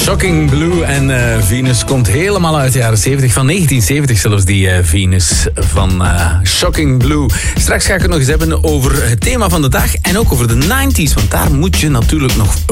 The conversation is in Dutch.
Shocking Blue en Venus komt helemaal uit de jaren 70. Van 1970 zelfs, die Venus van Shocking Blue. Straks ga ik het nog eens hebben over het thema van de dag en ook over de 90s. Want daar moet je natuurlijk nog